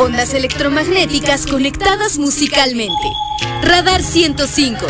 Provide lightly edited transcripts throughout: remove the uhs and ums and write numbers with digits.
ondas electromagnéticas conectadas musicalmente. Radar 105.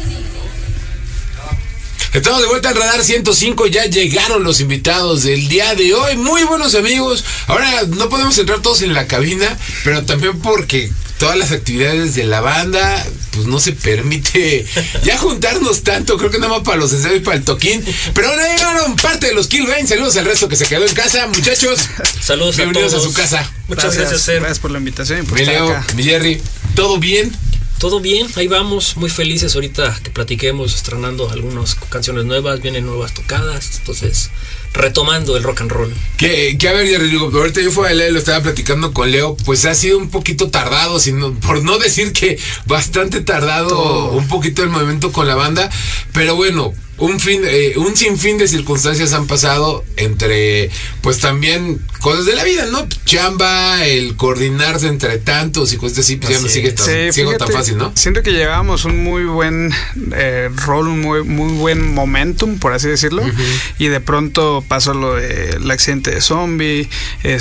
Estamos de vuelta al Radar 105, ya llegaron los invitados del día de hoy, muy buenos amigos. Ahora no podemos entrar todos en la cabina, pero también porque todas las actividades de la banda, pues no se permite ya juntarnos tanto, creo que nada más para los ensayos y para el toquín. Pero ahora llegaron parte de los Kill Bane, saludos al resto que se quedó en casa, muchachos. Saludos bienvenidos a todos. A su casa. Muchas gracias. Gracias por la invitación y por Mi estar Leo, acá. mi Jerry, ¿todo bien? Todo bien, ahí vamos, muy felices ahorita que platiquemos, estrenando algunas canciones nuevas, vienen nuevas tocadas, entonces retomando el rock and roll. Que a ver, Jerry, digo, ahorita yo fuera de Leo, lo estaba platicando con Leo, pues ha sido un poquito tardado, por no decir que bastante tardado un poquito el movimiento con la banda, pero bueno, un sinfín de circunstancias han pasado entre, pues también cosas de la vida, ¿no? Chamba, el coordinarse entre tantos y cosas así, pues ya no sigue tan fácil, ¿no? Siento que llevábamos un muy buen rol, un muy buen momentum, por así decirlo, y de pronto pasó lo del accidente de Zombie,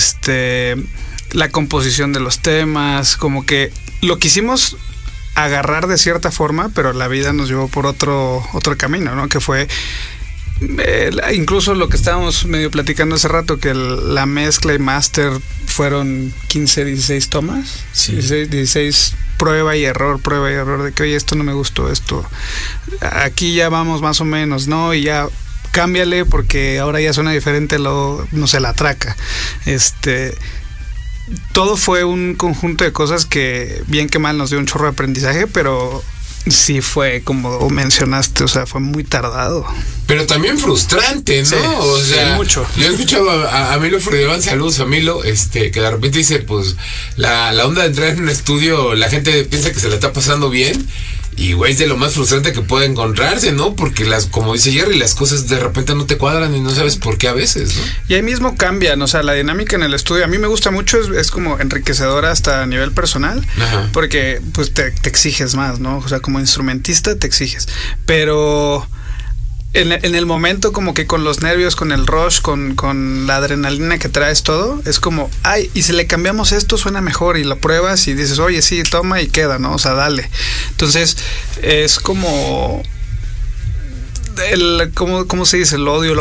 la composición de los temas, como que lo quisimos agarrar de cierta forma, pero la vida nos llevó por otro camino, ¿no? Que fue incluso lo que estábamos medio platicando hace rato, que la mezcla y master fueron 15, 16 tomas, sí. 16 prueba y error de que oye, esto no me gustó, esto aquí ya vamos más o menos, ¿no? Y ya cámbiale porque ahora ya suena diferente la traca. Todo fue un conjunto de cosas que bien que mal nos dio un chorro de aprendizaje, pero sí fue como mencionaste, o sea, fue muy tardado. Pero también frustrante, ¿no? Sí, o sea, mucho. Yo he escuchado a Milo Fredivan, saludos a Milo, que de repente dice, pues, la onda de entrar en un estudio, la gente piensa que se la está pasando bien. Y güey, es de lo más frustrante que puede encontrarse, ¿no? Porque como dice Jerry, las cosas de repente no te cuadran y no sabes por qué a veces, ¿no? Y ahí mismo cambian, o sea, la dinámica en el estudio a mí me gusta mucho, es como enriquecedora hasta a nivel personal. Ajá. Porque pues te exiges más, ¿no? O sea, como instrumentista te exiges. Pero en el momento como que con los nervios, con el rush, con la adrenalina que traes todo, es como, ay, y si le cambiamos esto suena mejor y lo pruebas y dices, oye, sí, toma y queda, ¿no? O sea, dale. Entonces, es como ¿cómo se dice? El odio,